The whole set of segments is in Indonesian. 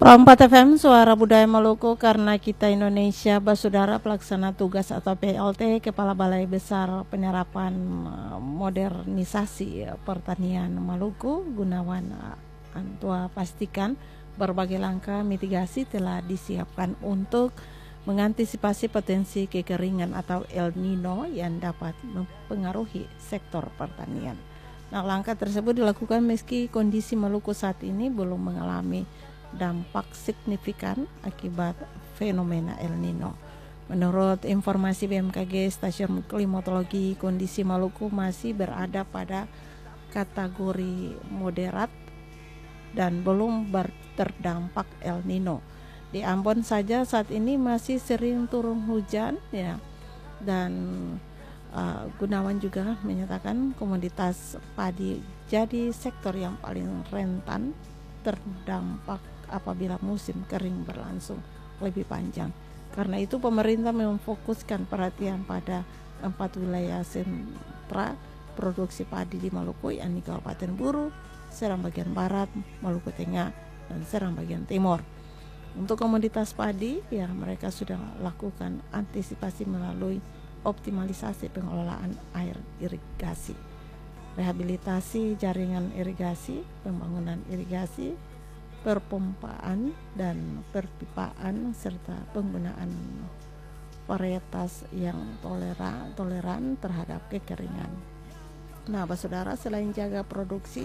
Pro 4 FM Suara Budaya Maluku, karena kita Indonesia Basudara Pelaksana Tugas atau PLT Kepala Balai Besar Penyerapan Modernisasi Pertanian Maluku, Gunawan Antua, pastikan berbagai langkah mitigasi telah disiapkan untuk mengantisipasi potensi kekeringan atau El Nino yang dapat mempengaruhi sektor pertanian. Nah, langkah tersebut dilakukan meski kondisi Maluku saat ini belum mengalami dampak signifikan akibat fenomena El Nino. Menurut informasi BMKG Stasiun Klimatologi, kondisi Maluku masih berada pada kategori moderat dan belum terdampak El Nino. Di Ambon saja saat ini masih sering turun hujan ya, dan Gunawan juga menyatakan komoditas padi jadi sektor yang paling rentan terdampak apabila musim kering berlangsung lebih panjang. Karena itu pemerintah memfokuskan perhatian pada 4 wilayah sentra produksi padi di Maluku, yakni Kabupaten Buru, Serang bagian barat, Maluku Tengah, dan Serang bagian timur. Untuk komoditas padi, ya mereka sudah lakukan antisipasi melalui optimalisasi pengelolaan air irigasi, rehabilitasi jaringan irigasi, pembangunan irigasi, perpompaan dan perpipaan, serta penggunaan varietas yang toleran terhadap kekeringan. Nah, saudara, selain jaga produksi,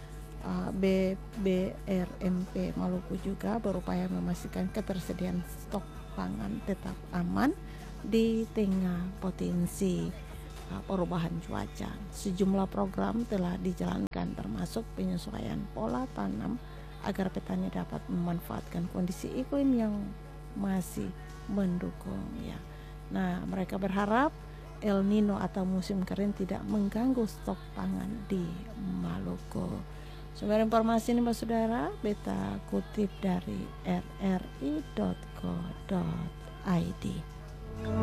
BBRMP Maluku juga berupaya memastikan ketersediaan stok pangan tetap aman di tengah potensi perubahan cuaca. Sejumlah program telah dijalankan, termasuk penyesuaian pola tanam agar petani dapat memanfaatkan kondisi iklim yang masih mendukung ya. Nah, mereka berharap El Nino atau musim kering tidak mengganggu stok pangan di Maluku. Sumber informasi ini, saudara, beta kutip dari rri.co.id.